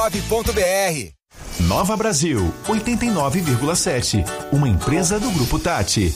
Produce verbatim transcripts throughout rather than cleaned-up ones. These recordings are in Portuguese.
nove ponto b r. Nova Brasil, oitenta e nove vírgula sete. Uma empresa do Grupo Tati.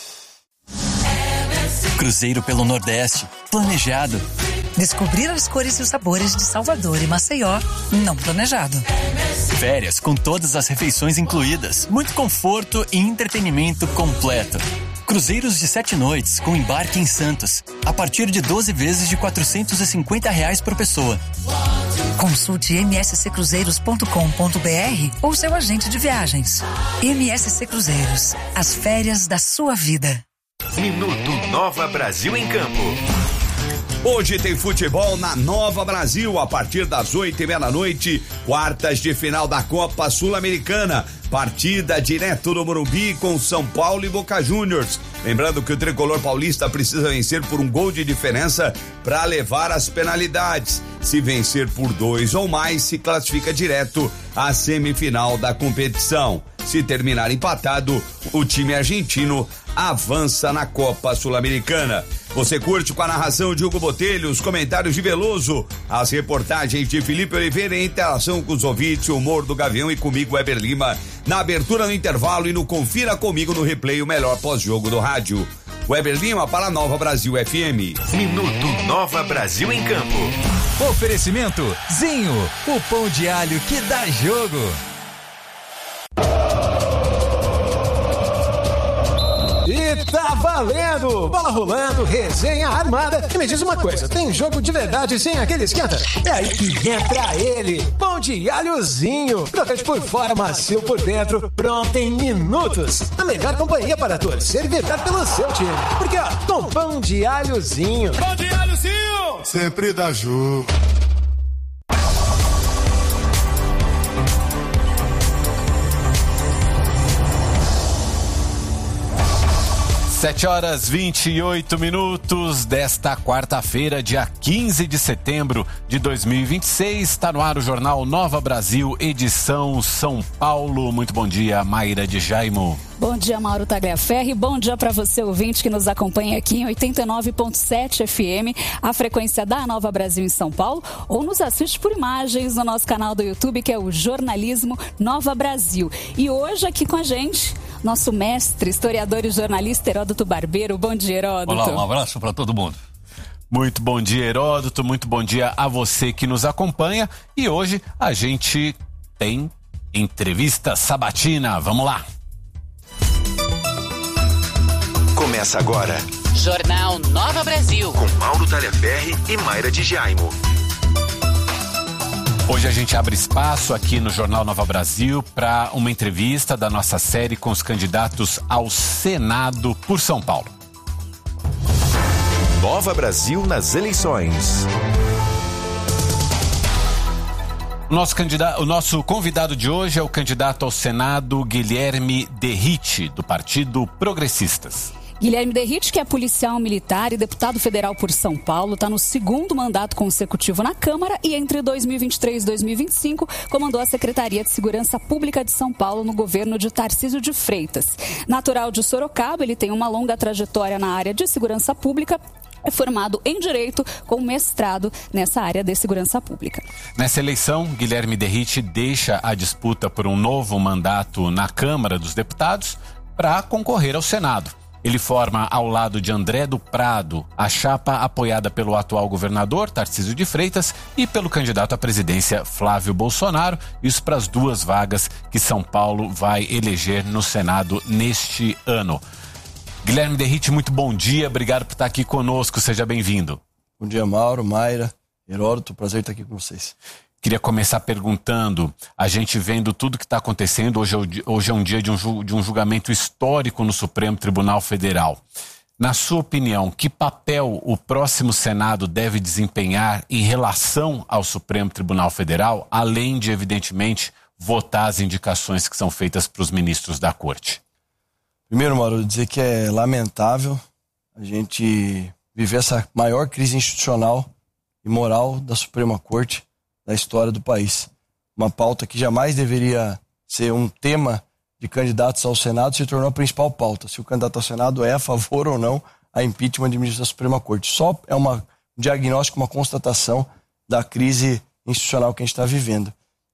Cruzeiro pelo Nordeste. Planejado. Descobrir as cores e os sabores de Salvador e Maceió. Não planejado. Férias com todas as refeições incluídas. Muito conforto e entretenimento completo. Cruzeiros de sete noites com embarque em Santos. A partir de doze vezes de quatrocentos e cinquenta reais por pessoa. Consulte m s c cruzeiros ponto com ponto b r ou seu agente de viagens. M S C Cruzeiros. As férias da sua vida. Minuto Nova Brasil em Campo. Hoje tem futebol na Nova Brasil a partir das oito e meia da noite, quartas de final da Copa Sul-Americana. Partida direto no Morumbi com São Paulo e Boca Juniors. Lembrando que o tricolor paulista precisa vencer por um gol de diferença para levar as penalidades. Se vencer por dois ou mais, se classifica direto à semifinal da competição. Se terminar empatado, o time argentino avança na Copa Sul-Americana. Você curte com a narração de Hugo Botelho, os comentários de Veloso, as reportagens de Felipe Oliveira e a interação com os ouvintes, o humor do Gavião e comigo, Weber Lima, na abertura no intervalo e no Confira Comigo no replay, o melhor pós-jogo do rádio. Weber Lima para a Nova Brasil F M. Minuto Nova Brasil em Campo. Oferecimento Zinho, o pão de alho que dá jogo. E tá valendo! Bola rolando, resenha armada. E me diz uma coisa, tem jogo de verdade sem aquele esquenta? É aí que entra ele, pão de alhozinho. Crocante por fora, macio por dentro, pronto em minutos. A melhor companhia para torcer e vibrar pelo seu time. Porque ó, com pão de alhozinho. Pão de alhozinho! Sempre dá jogo. Sete horas vinte e oito minutos desta quarta-feira, dia quinze de setembro de dois mil e vinte e seis. Está no ar o Jornal Nova Brasil, edição São Paulo. Muito bom dia, Mayra de Jaimo. Bom dia, Mauro Tagliaferri. Bom dia para você, ouvinte, que nos acompanha aqui em oitenta e nove ponto sete F M, a frequência da Nova Brasil em São Paulo, ou nos assiste por imagens no nosso canal do YouTube, que é o Jornalismo Nova Brasil. E hoje aqui com a gente, nosso mestre, historiador e jornalista Heródoto Barbeiro. Bom dia, Heródoto. Olá, um abraço para todo mundo. Muito bom dia, Heródoto. Muito bom dia a você que nos acompanha. E hoje a gente tem entrevista sabatina. Vamos lá. Começa agora. Jornal Nova Brasil. Com Mauro Tagliaferri e Mayra de Jaimo. Hoje a gente abre espaço aqui no Jornal Nova Brasil para uma entrevista da nossa série com os candidatos ao Senado por São Paulo. Nova Brasil nas eleições. O nosso, candidato, o nosso convidado de hoje é o candidato ao Senado Guilherme Derrite, do Partido Progressistas. Guilherme Derrite, que é policial militar e deputado federal por São Paulo, está no segundo mandato consecutivo na Câmara e entre dois mil e vinte e três e dois mil e vinte e cinco comandou a Secretaria de Segurança Pública de São Paulo no governo de Tarcísio de Freitas. Natural de Sorocaba, ele tem uma longa trajetória na área de segurança pública. É formado em Direito com mestrado nessa área de segurança pública. Nessa eleição, Guilherme Derrite deixa a disputa por um novo mandato na Câmara dos Deputados para concorrer ao Senado. Ele forma, ao lado de André do Prado, a chapa apoiada pelo atual governador Tarcísio de Freitas e pelo candidato à presidência Flávio Bolsonaro, isso para as duas vagas que São Paulo vai eleger no Senado neste ano. Guilherme Derrite, muito bom dia, obrigado por estar aqui conosco, seja bem-vindo. Bom dia, Mauro, Mayra, Heródoto, prazer estar aqui com vocês. Queria começar perguntando, a gente vendo tudo que está acontecendo, hoje é, hoje é um dia de um, de um julgamento histórico no Supremo Tribunal Federal. Na sua opinião, que papel o próximo Senado deve desempenhar em relação ao Supremo Tribunal Federal, além de, evidentemente, votar as indicações que são feitas para os ministros da Corte? Primeiro, Mauro, dizer que é lamentável a gente viver essa maior crise institucional e moral da Suprema Corte da história do país. Uma pauta que jamais deveria ser um tema de candidatos ao Senado se tornou a principal pauta. Se o candidato ao Senado é a favor ou não a impeachment de ministro da Suprema Corte. Só é uma, um diagnóstico, uma constatação da crise institucional que a gente está vivendo.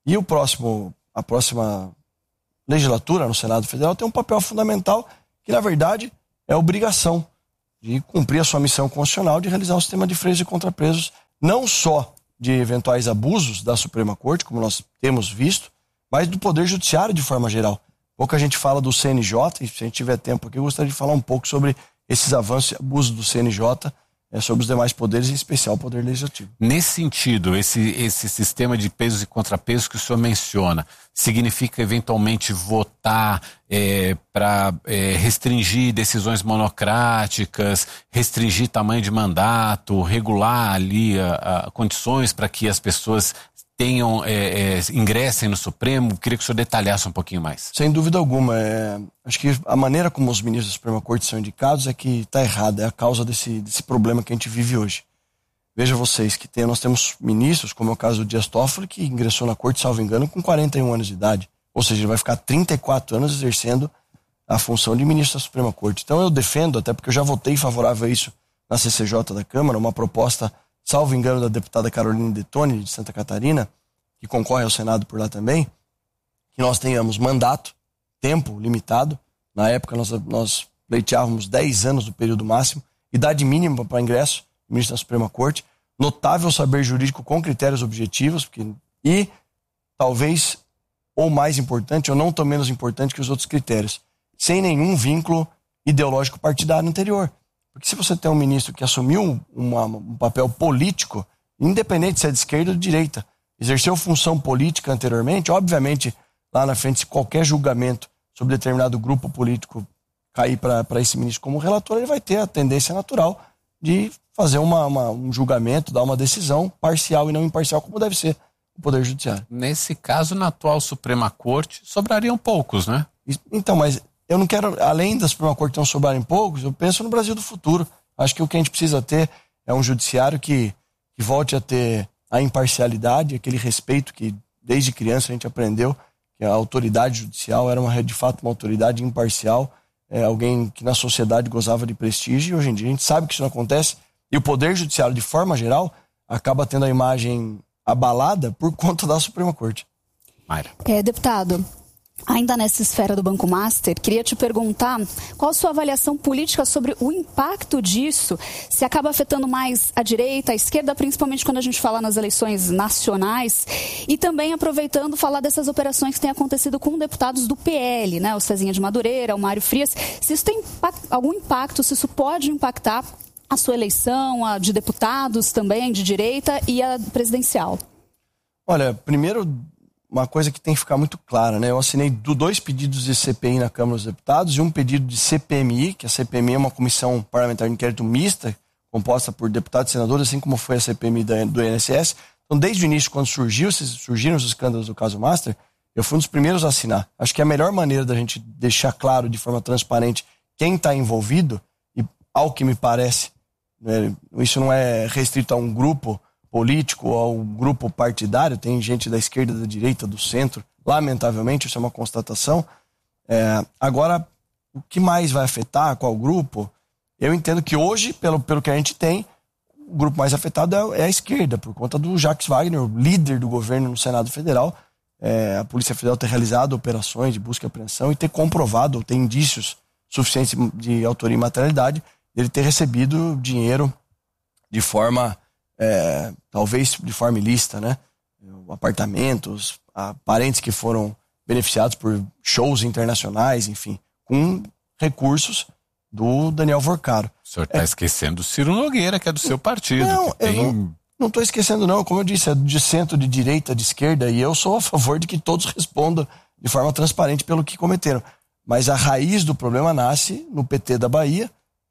E o próximo, a próxima legislatura no Senado Federal tem um papel fundamental que, na verdade, é a obrigação de cumprir a sua missão constitucional de realizar o sistema de freios e contrapesos, não só de eventuais abusos da Suprema Corte, como nós temos visto, mas do Poder Judiciário de forma geral. Pouco a gente fala do C N J, e se a gente tiver tempo aqui, eu gostaria de falar um pouco sobre esses avanços e abusos do C N J, é, sobre os demais poderes, em especial o Poder Legislativo. Nesse sentido, esse, esse sistema de pesos e contrapesos que o senhor menciona, significa eventualmente votar é, para é, restringir decisões monocráticas, restringir tamanho de mandato, regular ali a, a condições para que as pessoas tenham, é, é, ingressem no Supremo? Queria que o senhor detalhasse um pouquinho mais. Sem dúvida alguma. É, acho que a maneira como os ministros da Suprema Corte são indicados é que está errada, é a causa desse, desse problema que a gente vive hoje. Veja vocês que tem, nós temos ministros, como é o caso do Dias Toffoli, que ingressou na Corte, salvo engano, com quarenta e um anos de idade. Ou seja, ele vai ficar trinta e quatro anos exercendo a função de ministro da Suprema Corte. Então eu defendo, até porque eu já votei favorável a isso na C C J da Câmara, uma proposta, salvo engano, da deputada Carolina Detoni, de Santa Catarina, que concorre ao Senado por lá também, que nós tenhamos mandato, tempo limitado. Na época nós, nós pleiteávamos dez anos do período máximo, idade mínima para ingresso do ministro da Suprema Corte, notável saber jurídico com critérios objetivos, porque, e talvez, ou mais importante, ou não tão menos importante que os outros critérios, sem nenhum vínculo ideológico partidário anterior. Porque se você tem um ministro que assumiu uma, um papel político, independente se é de esquerda ou de direita, exerceu função política anteriormente, obviamente, lá na frente, se qualquer julgamento sobre determinado grupo político cair para esse ministro como relator, ele vai ter a tendência natural de fazer uma, uma, um julgamento, dar uma decisão parcial e não imparcial, como deve ser o Poder Judiciário. Nesse caso, na atual Suprema Corte, sobrariam poucos, né? Então, mas eu não quero, além da Suprema Corte não sobrarem poucos, eu penso no Brasil do futuro. Acho que o que a gente precisa ter é um judiciário que, que volte a ter a imparcialidade, aquele respeito que desde criança a gente aprendeu, que a autoridade judicial era uma, de fato uma autoridade imparcial, é, alguém que na sociedade gozava de prestígio, e hoje em dia a gente sabe que isso não acontece, e o Poder Judiciário, de forma geral, acaba tendo a imagem abalada por conta da Suprema Corte. Mayra. É, deputado, ainda nessa esfera do Banco Master, queria te perguntar qual a sua avaliação política sobre o impacto disso, se acaba afetando mais a direita, a esquerda, principalmente quando a gente fala nas eleições nacionais, e também aproveitando falar dessas operações que têm acontecido com deputados do P L, né, o Cezinha de Madureira, o Mário Frias, se isso tem algum impacto, se isso pode impactar a sua eleição, a de deputados também, de direita, e a presidencial. Olha, primeiro, uma coisa que tem que ficar muito clara, né? Eu assinei dois pedidos de C P I na Câmara dos Deputados e um pedido de C P M I, que a C P M I é uma comissão parlamentar de inquérito mista, composta por deputados e senadores, assim como foi a C P M I do I N S S. Então, desde o início, quando surgiu, surgiram os escândalos do caso Master, eu fui um dos primeiros a assinar. Acho que a melhor maneira da gente deixar claro de forma transparente quem está envolvido, e ao que me parece, né, isso não é restrito a um grupo político ou a um grupo partidário, tem gente da esquerda, da direita, do centro, lamentavelmente, isso é uma constatação. É, agora, o que mais vai afetar, qual grupo? Eu entendo que hoje, pelo, pelo que a gente tem, o grupo mais afetado é, é a esquerda, por conta do Jacques Wagner, o líder do governo no Senado Federal. É, a Polícia Federal ter realizado operações de busca e apreensão e ter comprovado, ou ter indícios suficientes de autoria e materialidade, ele ter recebido dinheiro de forma, é, talvez de forma ilícita, né? Apartamentos, parentes que foram beneficiados por shows internacionais, enfim, com recursos do Daniel Vorcaro. O senhor está é, esquecendo o Ciro Nogueira, que é do seu partido. Não, que tem... eu não estou esquecendo não, como eu disse, é de centro, de direita, de esquerda, e eu sou a favor de que todos respondam de forma transparente pelo que cometeram. Mas a raiz do problema nasce no P T da Bahia,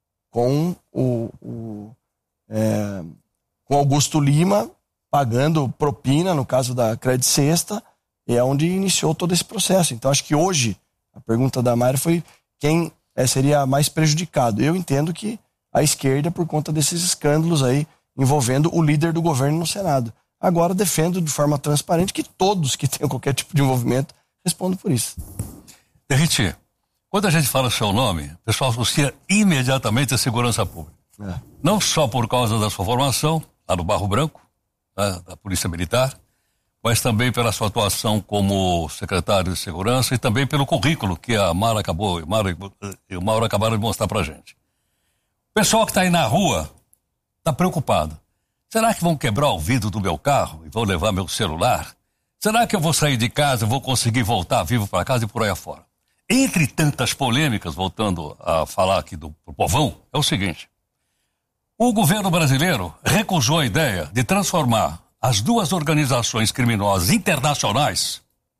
com o, o é, com Augusto Lima pagando propina, no caso da Credit Sexta, e é onde iniciou todo esse processo. Então acho que hoje, a pergunta da Mayra foi quem é, seria mais prejudicado. Eu entendo que a esquerda, por conta desses escândalos aí, envolvendo o líder do governo no Senado. Agora defendo de forma transparente que todos que tenham qualquer tipo de envolvimento respondam por isso. Derriti, quando a gente fala o seu nome, o pessoal associa imediatamente a segurança pública. É. Não só por causa da sua formação, lá no Barro Branco, da, da Polícia Militar, mas também pela sua atuação como secretário de Segurança e também pelo currículo que a Mara acabou, a Mara e o Mauro acabaram de mostrar pra gente. O pessoal que está aí na rua está preocupado. Será que vão quebrar o vidro do meu carro e vão levar meu celular? Será que eu vou sair de casa e vou conseguir voltar vivo para casa e por aí afora? Entre tantas polêmicas, voltando a falar aqui do povão, é o seguinte. O governo brasileiro recusou a ideia de transformar as duas organizações criminosas internacionais,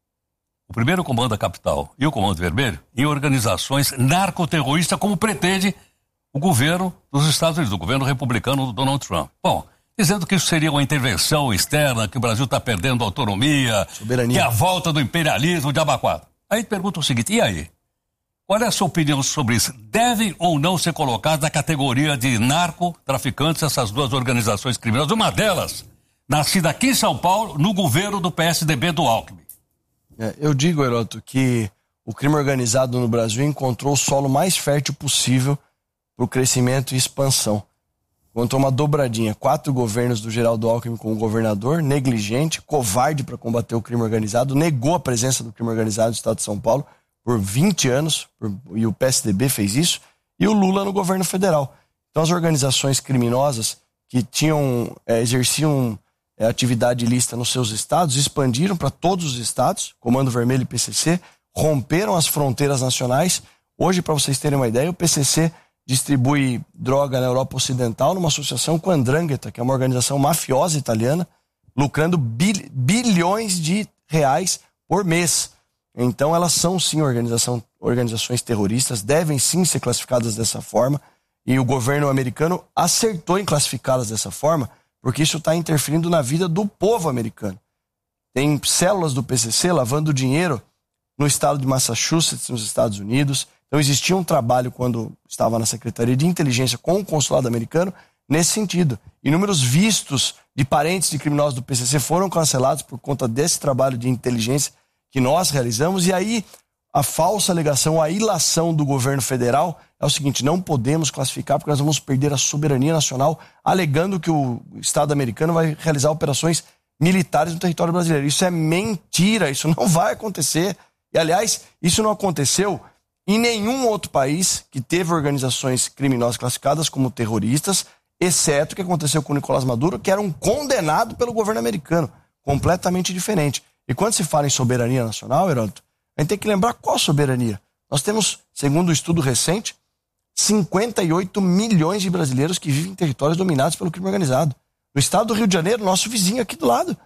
o primeiro Comando da Capital e o Comando Vermelho, em organizações narcoterroristas, como pretende o governo dos Estados Unidos, o governo republicano do Donald Trump. Bom, dizendo que isso seria uma intervenção externa, que o Brasil está perdendo autonomia, soberania, que é a volta do imperialismo de abacuado. Aí pergunta o seguinte, e aí? Qual é a sua opinião sobre isso? Devem ou não ser colocadas na categoria de narcotraficantes essas duas organizações criminosas? Uma delas, nascida aqui em São Paulo, no governo do P S D B do Alckmin. É, eu digo, Heroto, que o crime organizado no Brasil encontrou o solo mais fértil possível para o crescimento e expansão. Encontrou uma dobradinha. Quatro governos do Geraldo Alckmin como governador, negligente, covarde para combater o crime organizado, negou a presença do crime organizado no estado de São Paulo por vinte anos, por, e o P S D B fez isso, e o Lula no governo federal. Então as organizações criminosas que tinham, é, exerciam é, atividade ilícita nos seus estados, expandiram para todos os estados, Comando Vermelho e P C C, romperam as fronteiras nacionais. Hoje, para vocês terem uma ideia, o P C C distribui droga na Europa Ocidental numa associação com a Andrangheta, que é uma organização mafiosa italiana, lucrando bil- bilhões de reais por mês. Então elas são sim organização, organizações terroristas, devem sim ser classificadas dessa forma, e o governo americano acertou em classificá-las dessa forma, porque isso está interferindo na vida do povo americano. Tem células do P C C lavando dinheiro no estado de Massachusetts, nos Estados Unidos. Então existia um trabalho quando estava na Secretaria de Inteligência com o consulado americano nesse sentido. Inúmeros vistos de parentes de criminosos do P C C foram cancelados por conta desse trabalho de inteligência que nós realizamos. E aí a falsa alegação, a ilação do governo federal é o seguinte: não podemos classificar porque nós vamos perder a soberania nacional, alegando que o Estado americano vai realizar operações militares no território brasileiro. Isso é mentira, isso não vai acontecer. E aliás, isso não aconteceu em nenhum outro país que teve organizações criminosas classificadas como terroristas, exceto o que aconteceu com o Nicolás Maduro, que era um condenado pelo governo americano, completamente diferente. E quando se fala em soberania nacional, Heródoto, a gente tem que lembrar qual soberania. Nós temos, segundo um estudo recente, cinquenta e oito milhões de brasileiros que vivem em territórios dominados pelo crime organizado. No estado do Rio de Janeiro, nosso vizinho aqui do lado,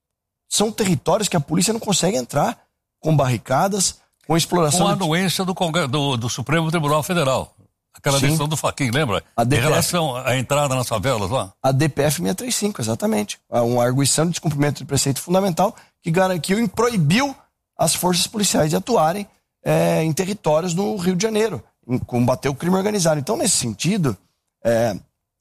são territórios que a polícia não consegue entrar, com barricadas, com exploração... Com a anuência do, do, do Supremo Tribunal Federal. Aquela Sim. decisão do Fachin, lembra? A D P F. Em relação à entrada nas favelas lá. A D P F seiscentos e trinta e cinco, exatamente. Uma arguição de descumprimento de preceito fundamental que garantiu e proibiu as forças policiais de atuarem é, em territórios no Rio de Janeiro, em combater o crime organizado. Então, nesse sentido, é,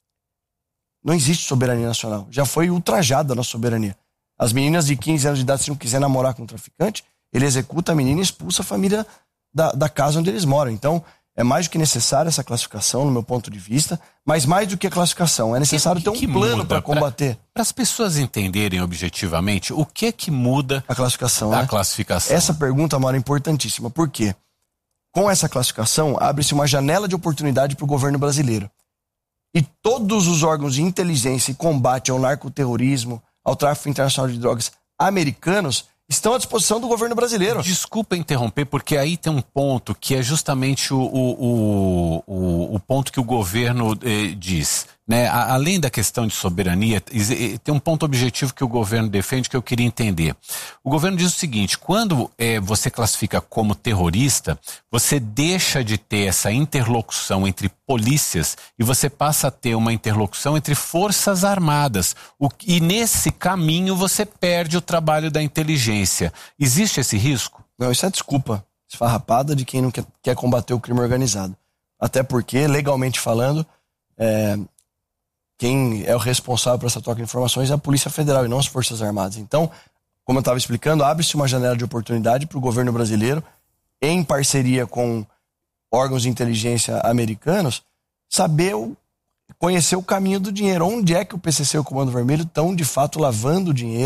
não existe soberania nacional. Já foi ultrajada a nossa soberania. As meninas de quinze anos de idade, se não quiser namorar com um traficante, ele executa a menina e expulsa a família da, da casa onde eles moram. Então, é mais do que necessária essa classificação, no meu ponto de vista, mas mais do que a classificação, é necessário que, ter um plano para combater. Para as pessoas entenderem objetivamente, o que é que muda a classificação? A né? classificação. Essa pergunta, Mauro, é importantíssima. Por quê? Com essa classificação, abre-se uma janela de oportunidade para o governo brasileiro. E todos os órgãos de inteligência e combate ao narcoterrorismo, ao tráfico internacional de drogas americanos, estão à disposição do governo brasileiro. Desculpa interromper, porque aí tem um ponto que é justamente o, o, o, o ponto que o governo eh, diz. Né? A, além da questão de soberania, tem um ponto objetivo que o governo defende que eu queria entender. O governo diz o seguinte: quando eh, você classifica como terrorista, você deixa de ter essa interlocução entre polícias e você passa a ter uma interlocução entre forças armadas. O, e nesse caminho você perde o trabalho da inteligência. Existe esse risco? Não, isso é desculpa esfarrapada de quem não quer, quer combater o crime organizado. Até porque, legalmente falando, é, quem é o responsável por essa troca de informações é a Polícia Federal e não as Forças Armadas. Então, como eu estava explicando, abre-se uma janela de oportunidade para o governo brasileiro, em parceria com órgãos de inteligência americanos, saber, o, conhecer o caminho do dinheiro. Onde é que o P C C e o Comando Vermelho estão, de fato, lavando dinheiro,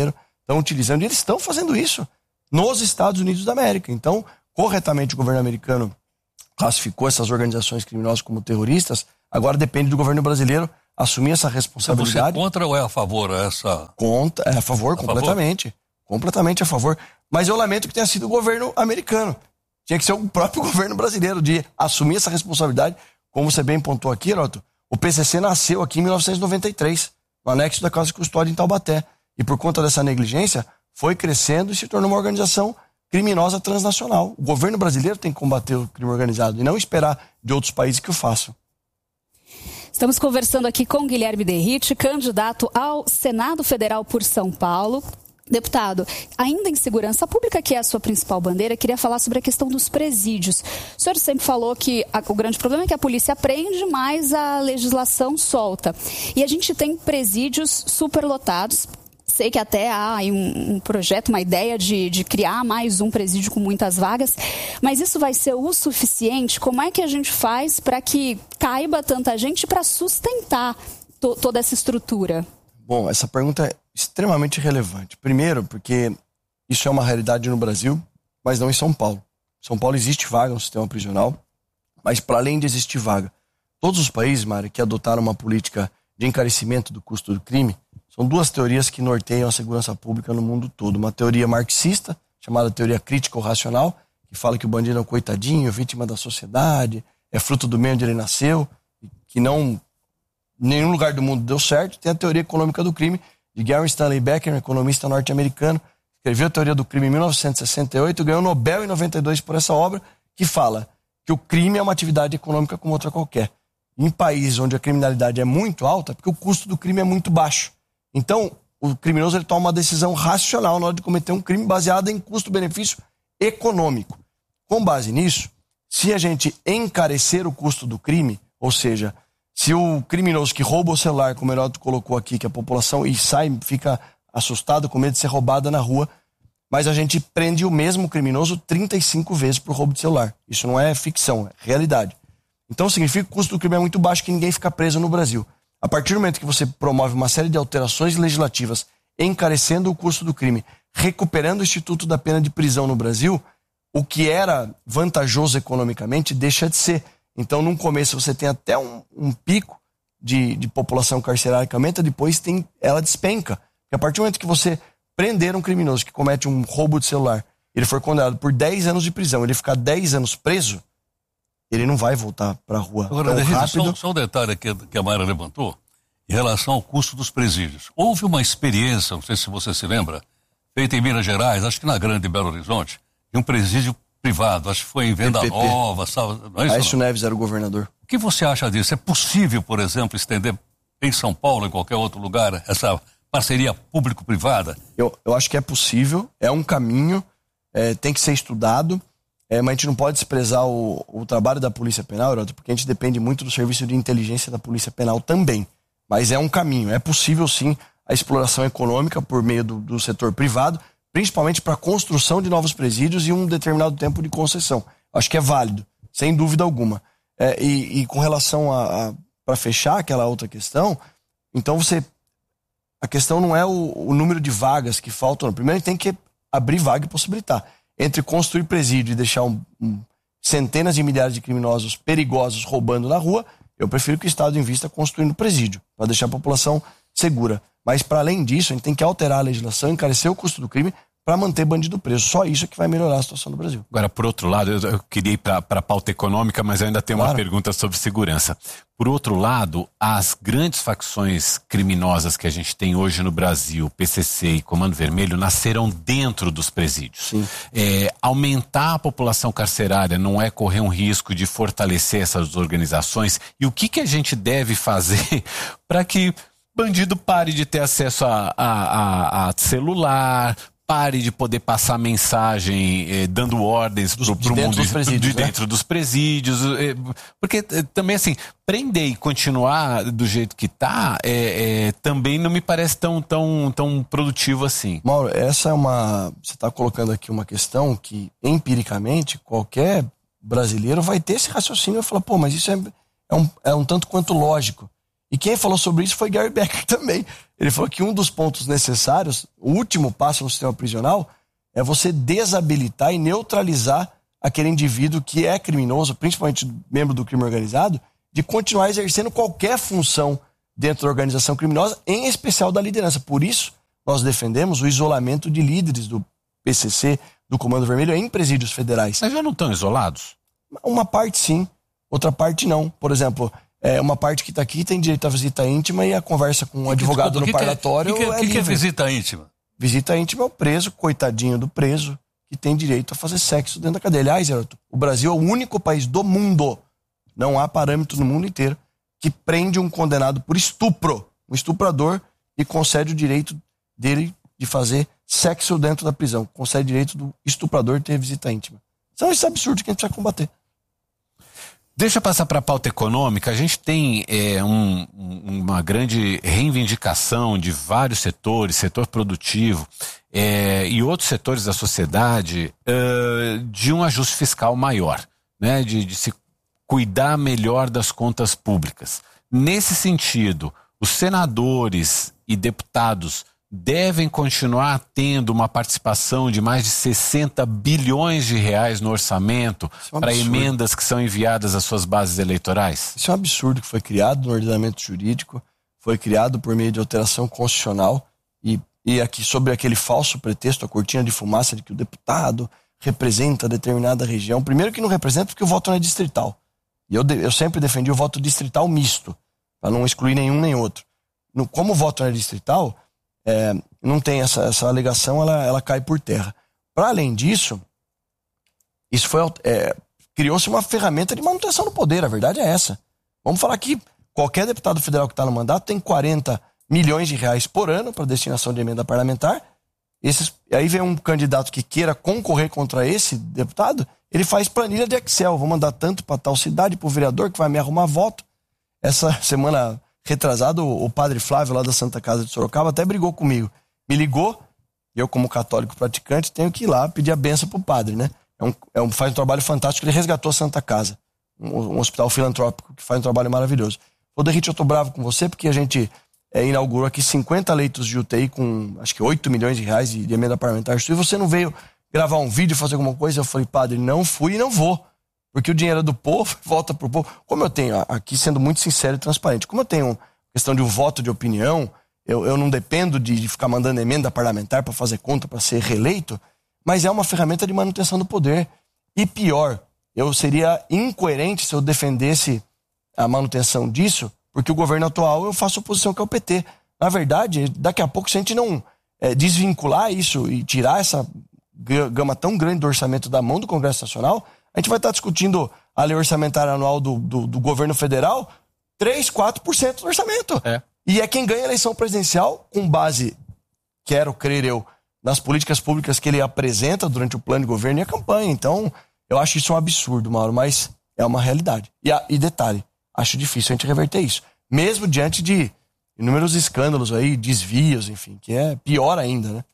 estão utilizando, e eles estão fazendo isso nos Estados Unidos da América. Então, corretamente, o governo americano classificou essas organizações criminosas como terroristas, agora depende do governo brasileiro assumir essa responsabilidade. Você é contra ou é a favor essa... Contra, é a favor, a completamente. Favor? Completamente a favor. Mas eu lamento que tenha sido o governo americano. Tinha que ser o próprio governo brasileiro de assumir essa responsabilidade. Como você bem pontuou aqui, Heroto, o P C C nasceu aqui em mil novecentos e noventa e três, no anexo da Casa de Custódia em Taubaté. E por conta dessa negligência, foi crescendo e se tornou uma organização criminosa transnacional. O governo brasileiro tem que combater o crime organizado e não esperar de outros países que o façam. Estamos conversando aqui com Guilherme Derrite, candidato ao Senado Federal por São Paulo. Deputado, ainda em segurança pública, que é a sua principal bandeira, queria falar sobre a questão dos presídios. O senhor sempre falou que a, o grande problema é que a polícia prende, mas a legislação solta. E a gente tem presídios superlotados. Sei que até há um, um projeto, uma ideia de, de criar mais um presídio com muitas vagas, mas isso vai ser o suficiente? Como é que a gente faz para que caiba tanta gente para sustentar to, toda essa estrutura? Bom, essa pergunta é extremamente relevante. Primeiro, porque isso é uma realidade no Brasil, mas não em São Paulo. Em São Paulo existe vaga no sistema prisional, mas para além de existir vaga, todos os países, Mari, que adotaram uma política de encarecimento do custo do crime, são duas teorias que norteiam a segurança pública no mundo todo. Uma teoria marxista, chamada teoria crítico-racional, que fala que o bandido é um coitadinho, vítima da sociedade, é fruto do meio onde ele nasceu, que não, em nenhum lugar do mundo deu certo. Tem a teoria econômica do crime, de Gary Stanley Becker, um economista norte-americano, escreveu a teoria do crime em mil novecentos e sessenta e oito, ganhou o Nobel em noventa e dois por essa obra, que fala que o crime é uma atividade econômica como outra qualquer. Em países onde a criminalidade é muito alta, porque o custo do crime é muito baixo. Então, o criminoso ele toma uma decisão racional na hora de cometer um crime baseado em custo-benefício econômico. Com base nisso, se a gente encarecer o custo do crime, ou seja, se o criminoso que rouba o celular, como o Heródoto colocou aqui, que a população e sai, fica assustado com medo de ser roubada na rua, mas a gente prende o mesmo criminoso trinta e cinco vezes por roubo de celular. Isso não é ficção, é realidade. Então significa que o custo do crime é muito baixo, que ninguém fica preso no Brasil. A partir do momento que você promove uma série de alterações legislativas encarecendo o custo do crime, recuperando o instituto da pena de prisão no Brasil, o que era vantajoso economicamente deixa de ser. Então, num começo você tem até um, um pico de, de população carcerária que aumenta, depois tem, ela despenca. Porque a partir do momento que você prender um criminoso que comete um roubo de celular, ele for condenado por dez anos de prisão, ele ficar dez anos preso, ele não vai voltar para a rua Agora, tão rápido. Só, só um detalhe que, que a Mayra levantou, em relação ao custo dos presídios. Houve uma experiência, não sei se você se lembra, feita em Minas Gerais, acho que na Grande Belo Horizonte, de um presídio privado, acho que foi em Venda P P P. Nova, sabe? Não é isso, Aécio não? Neves era o governador. O que você acha disso? É possível, por exemplo, estender em São Paulo, em qualquer outro lugar, essa parceria público-privada? Eu, eu acho que é possível, é um caminho, é, tem que ser estudado, é, mas a gente não pode desprezar o, o trabalho da Polícia Penal, Heródoto, porque a gente depende muito do serviço de inteligência da Polícia Penal também. Mas é um caminho, é possível sim a exploração econômica por meio do, do setor privado, principalmente para a construção de novos presídios e um determinado tempo de concessão. Acho que é válido, sem dúvida alguma. É, e, e com relação a, a para fechar aquela outra questão, então você, a questão não é o, o número de vagas que faltam, não. Primeiro a gente tem que abrir vaga e possibilitar. Entre construir presídio e deixar um, um, centenas de milhares de criminosos perigosos roubando na rua, eu prefiro que o Estado invista construindo presídio, para deixar a população segura. Mas, para além disso, a gente tem que alterar a legislação, encarecer o custo do crime para manter bandido preso. Só isso é que vai melhorar a situação do Brasil. Agora, por outro lado, eu, eu queria ir para a pauta econômica, mas eu ainda tenho claro. uma pergunta sobre segurança. Por outro lado, as grandes facções criminosas que a gente tem hoje no Brasil, P C C e Comando Vermelho, nasceram dentro dos presídios. Sim. É, aumentar a população carcerária não é correr um risco de fortalecer essas organizações? E o que, que a gente deve fazer para que bandido pare de ter acesso a, a, a, a celular, pare de poder passar mensagem eh, dando ordens dos, pro, pro de mundo dos presídios, de né? dentro dos presídios, eh, porque eh, também assim, prender e continuar do jeito que tá eh, eh, também não me parece tão, tão, tão produtivo assim. Mauro, essa é uma, você está colocando aqui uma questão que empiricamente qualquer brasileiro vai ter esse raciocínio e falar, pô, mas isso é, é, um, é um tanto quanto lógico. E quem falou sobre isso foi Gary Becker também. Ele falou que um dos pontos necessários, o último passo no sistema prisional, é você desabilitar e neutralizar aquele indivíduo que é criminoso, principalmente membro do crime organizado, de continuar exercendo qualquer função dentro da organização criminosa, em especial da liderança. Por isso, nós defendemos o isolamento de líderes do P C C, do Comando Vermelho, em presídios federais. Mas já não estão isolados? Uma parte sim, outra parte não. Por exemplo, é, uma parte que está aqui tem direito à visita íntima e a conversa com um advogado Desculpa, no parlatório que que é, é que livre. que é visita íntima? Visita íntima é o preso, coitadinho do preso, que tem direito a fazer sexo dentro da cadeia. Aliás, Heroto, o Brasil é o único país do mundo, não há parâmetro no mundo inteiro, que prende um condenado por estupro, um estuprador, e concede o direito dele de fazer sexo dentro da prisão. Concede o direito do estuprador ter visita íntima. Então isso é absurdo que a gente precisa combater. Deixa eu passar para a pauta econômica. A gente tem é, um, uma grande reivindicação de vários setores, setor produtivo é, e outros setores da sociedade, é, de um ajuste fiscal maior, né? de, de se cuidar melhor das contas públicas. Nesse sentido, os senadores e deputados devem continuar tendo uma participação de mais de sessenta bilhões de reais no orçamento é um para absurdo. emendas que são enviadas às suas bases eleitorais? Isso é um absurdo que foi criado no ordenamento jurídico, foi criado por meio de alteração constitucional e, e aqui sobre aquele falso pretexto, a cortina de fumaça de que o deputado representa determinada região. Primeiro que não representa porque o voto não é distrital. E eu, eu sempre defendi o voto distrital misto, para não excluir nenhum nem outro. No, como o voto não é distrital, É, não tem essa, essa alegação, ela, ela cai por terra. Para além disso, isso foi é, criou-se uma ferramenta de manutenção do poder, a verdade é essa. Vamos falar que qualquer deputado federal que está no mandato tem quarenta milhões de reais por ano para destinação de emenda parlamentar. Esses, aí vem um candidato que queira concorrer contra esse deputado, ele faz planilha de Excel, vou mandar tanto para tal cidade, para o vereador que vai me arrumar voto. Essa semana retrasado, o padre Flávio lá da Santa Casa de Sorocaba até brigou comigo. Me ligou, e eu como católico praticante tenho que ir lá pedir a benção pro padre, né? É um, é um, faz um trabalho fantástico, ele resgatou a Santa Casa, um, um hospital filantrópico que faz um trabalho maravilhoso. Ô Derrite, eu tô bravo com você porque a gente é, inaugurou aqui cinquenta leitos de U T I com acho que oito milhões de reais de, de emenda parlamentar. E você não veio gravar um vídeo, fazer alguma coisa? Eu falei, padre, não fui e não vou. Porque o dinheiro é do povo, volta pro povo. Como eu tenho, aqui sendo muito sincero e transparente, como eu tenho questão de um voto de opinião, eu, eu não dependo de, de ficar mandando emenda parlamentar para fazer conta, para ser reeleito, mas é uma ferramenta de manutenção do poder. E pior, eu seria incoerente se eu defendesse a manutenção disso, porque o governo atual eu faço oposição que é o P T. Na verdade, daqui a pouco, se a gente não é, desvincular isso e tirar essa gama tão grande do orçamento da mão do Congresso Nacional, a gente vai estar discutindo a lei orçamentária anual do, do, do governo federal, três, quatro por cento do orçamento. É. E é quem ganha a eleição presidencial com base, quero crer eu, nas políticas públicas que ele apresenta durante o plano de governo e a campanha. Então, eu acho isso um absurdo, Mauro, mas é uma realidade. E, a, e detalhe, acho difícil a gente reverter isso. Mesmo diante de inúmeros escândalos aí, desvios, enfim, que é pior ainda, né?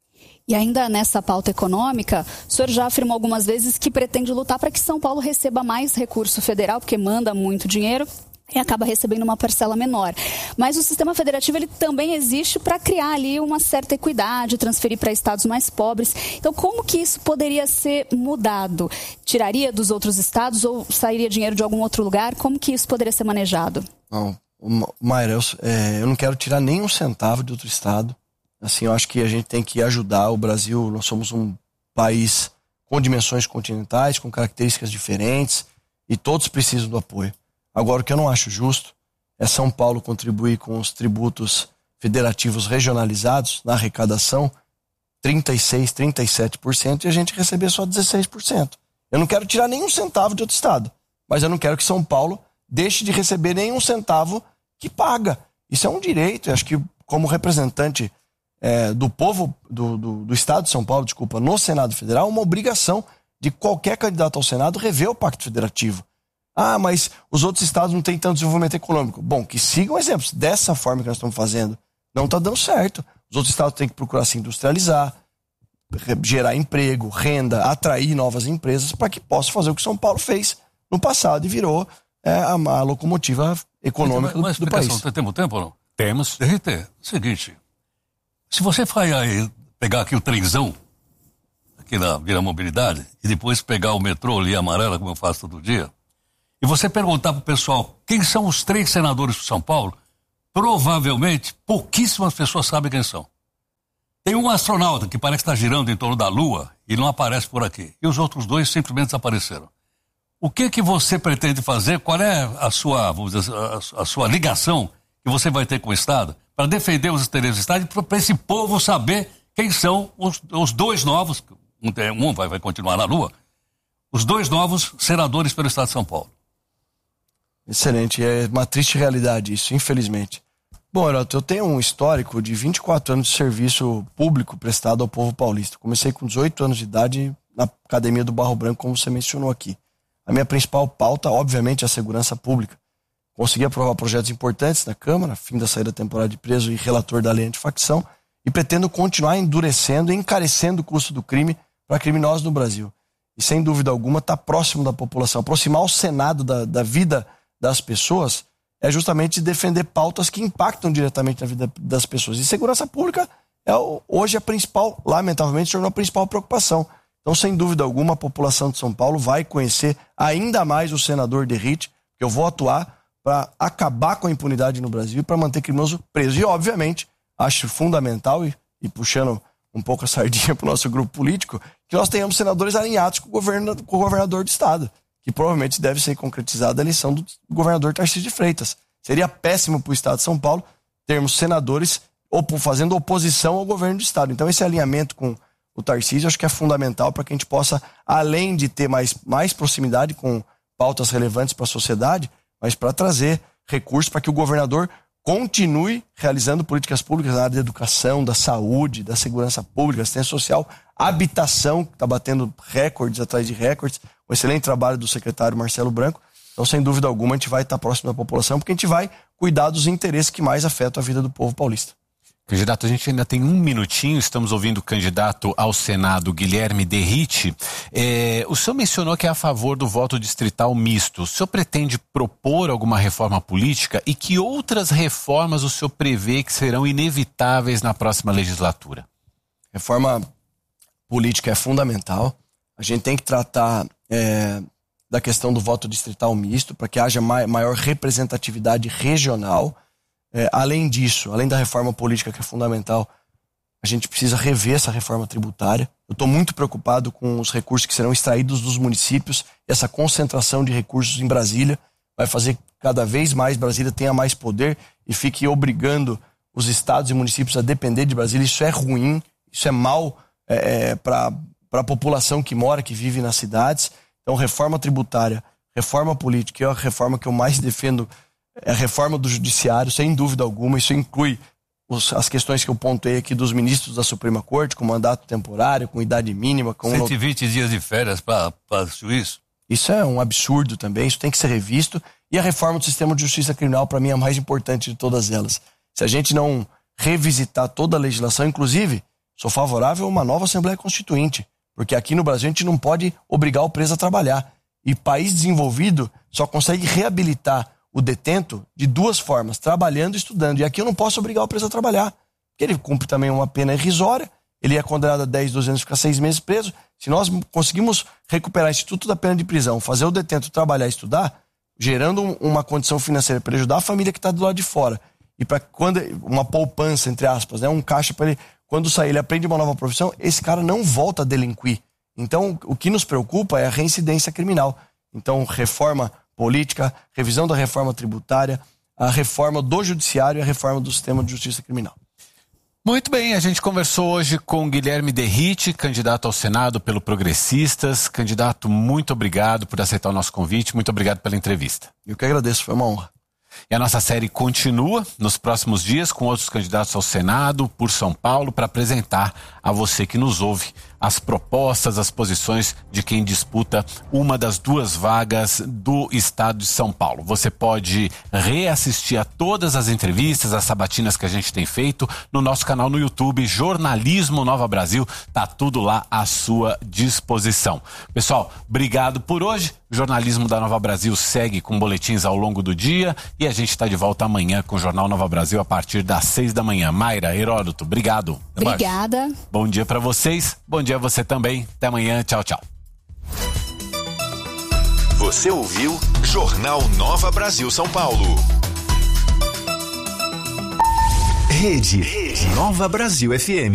E ainda nessa pauta econômica, o senhor já afirmou algumas vezes que pretende lutar para que São Paulo receba mais recurso federal, porque manda muito dinheiro e acaba recebendo uma parcela menor. Mas o sistema federativo ele também existe para criar ali uma certa equidade, transferir para estados mais pobres. Então, como que isso poderia ser mudado? Tiraria dos outros estados ou sairia dinheiro de algum outro lugar? Como que isso poderia ser manejado? Não, Mayra, eu, é, eu não quero tirar nem um centavo de outro estado. Assim, eu acho que a gente tem que ajudar o Brasil. Nós somos um país com dimensões continentais, com características diferentes, e todos precisam do apoio. Agora, o que eu não acho justo é São Paulo contribuir com os tributos federativos regionalizados na arrecadação, trinta e seis, trinta e sete por cento, e a gente receber só dezesseis por cento. Eu não quero tirar nenhum centavo de outro estado, mas eu não quero que São Paulo deixe de receber nenhum centavo que paga. Isso é um direito, eu acho que como representante É, do povo do, do, do Estado de São Paulo, desculpa, no Senado Federal, uma obrigação de qualquer candidato ao Senado rever o Pacto Federativo. Ah, mas os outros estados não têm tanto desenvolvimento econômico. Bom, que sigam exemplos. Dessa forma que nós estamos fazendo, não está dando certo. Os outros estados têm que procurar se industrializar, gerar emprego, renda, atrair novas empresas para que possa fazer o que São Paulo fez no passado e virou é a, a locomotiva econômica uma, uma do, do país. Temos tempo ou não? Temos. Derrite, seguinte, se você vai aí pegar aqui o trenzão, aqui na Vila Mobilidade, e depois pegar o metrô ali amarela, como eu faço todo dia, e você perguntar pro pessoal quem são os três senadores de São Paulo, provavelmente pouquíssimas pessoas sabem quem são. Tem um astronauta que parece estar girando em torno da Lua e não aparece por aqui. E os outros dois simplesmente desapareceram. O que que você pretende fazer? Qual é a sua, vamos dizer, a, a sua ligação que você vai ter com o Estado para defender os interesses do Estado e para esse povo saber quem são os, os dois novos, um, um vai, vai continuar na Lua, os dois novos senadores pelo Estado de São Paulo? Excelente, é uma triste realidade isso, infelizmente. Bom, Heroto, eu tenho um histórico de vinte e quatro anos de serviço público prestado ao povo paulista. Comecei com dezoito anos de idade na Academia do Barro Branco, como você mencionou aqui. A minha principal pauta, obviamente, é a segurança pública. Consegui aprovar projetos importantes na Câmara, fim da saída temporária de preso e relator da lei antifacção, e pretendo continuar endurecendo e encarecendo o custo do crime para criminosos no Brasil. E, sem dúvida alguma, estar próximo da população, aproximar o Senado da, da vida das pessoas é justamente defender pautas que impactam diretamente na vida das pessoas. E segurança pública é hoje a principal, lamentavelmente, se tornou a principal preocupação. Então, sem dúvida alguma, a população de São Paulo vai conhecer ainda mais o senador Derrite, que eu vou atuar para acabar com a impunidade no Brasil e para manter criminoso preso. E, obviamente, acho fundamental, e, e puxando um pouco a sardinha para o nosso grupo político, que nós tenhamos senadores alinhados com o, governo, com o governador do Estado, que provavelmente deve ser concretizada a eleição do governador Tarcísio de Freitas. Seria péssimo para o Estado de São Paulo termos senadores op- fazendo oposição ao governo do Estado. Então esse alinhamento com o Tarcísio acho que é fundamental para que a gente possa, além de ter mais, mais proximidade com pautas relevantes para a sociedade, mas para trazer recursos para que o governador continue realizando políticas públicas na área da educação, da saúde, da segurança pública, assistência social, habitação, que está batendo recordes atrás de recordes, um excelente trabalho do secretário Marcelo Branco. Então, sem dúvida alguma, a gente vai estar próximo da população, porque a gente vai cuidar dos interesses que mais afetam a vida do povo paulista. Candidato, a gente ainda tem um minutinho, estamos ouvindo o candidato ao Senado, Guilherme Derrite. É, o senhor mencionou que é a favor do voto distrital misto. O senhor pretende propor alguma reforma política e que outras reformas o senhor prevê que serão inevitáveis na próxima legislatura? Reforma política é fundamental. A gente tem que tratar é, da questão do voto distrital misto para que haja mai, maior representatividade regional. É, além disso, além da reforma política que é fundamental, a gente precisa rever essa reforma tributária. Eu estou muito preocupado com os recursos que serão extraídos dos municípios. Essa concentração de recursos em Brasília vai fazer que cada vez mais Brasília tenha mais poder e fique obrigando os estados e municípios a depender de Brasília. Isso é ruim, isso é mal é, para a população que mora, que vive nas cidades. Então, reforma tributária, reforma política, é a reforma que eu mais defendo. É a reforma do judiciário, sem dúvida alguma. Isso inclui os, as questões que eu pontei aqui dos ministros da Suprema Corte, com mandato temporário, com idade mínima. Com cento e vinte no... dias de férias para juiz. Isso é um absurdo também, isso tem que ser revisto. E a reforma do sistema de justiça criminal, para mim, é a mais importante de todas elas. Se a gente não revisitar toda a legislação, inclusive, sou favorável a uma nova Assembleia Constituinte, porque aqui no Brasil a gente não pode obrigar o preso a trabalhar. E país desenvolvido só consegue reabilitar o detento de duas formas, trabalhando e estudando. E aqui eu não posso obrigar o preso a trabalhar, porque ele cumpre também uma pena irrisória, ele é condenado a dez, doze anos e fica seis meses preso. Se nós conseguimos recuperar o Instituto da Pena de Prisão, fazer o detento trabalhar e estudar, gerando uma condição financeira para ajudar a família que está do lado de fora, e para quando uma poupança, entre aspas, né, um caixa para ele, quando sair, ele aprende uma nova profissão, esse cara não volta a delinquir. Então, o que nos preocupa é a reincidência criminal. Então, reforma política, revisão da reforma tributária, a reforma do judiciário e a reforma do sistema de justiça criminal. Muito bem, a gente conversou hoje com Guilherme Derrite, candidato ao Senado pelo Progressistas. Candidato, muito obrigado por aceitar o nosso convite, muito obrigado pela entrevista. Eu que agradeço, foi uma honra. E a nossa série continua nos próximos dias com outros candidatos ao Senado por São Paulo para apresentar a você que nos ouve as propostas, as posições de quem disputa uma das duas vagas do estado de São Paulo. Você pode reassistir a todas as entrevistas, as sabatinas que a gente tem feito no nosso canal no YouTube, Jornalismo Nova Brasil, tá tudo lá à sua disposição. Pessoal, obrigado por hoje. O Jornalismo da Nova Brasil segue com boletins ao longo do dia e a gente está de volta amanhã com o Jornal Nova Brasil a partir das seis da manhã. Mayra, Heródoto, obrigado. Obrigada. Bom dia para vocês, bom dia a você também. Até amanhã, tchau, tchau. Você ouviu Jornal Nova Brasil São Paulo. Rede, Rede Nova Brasil F M.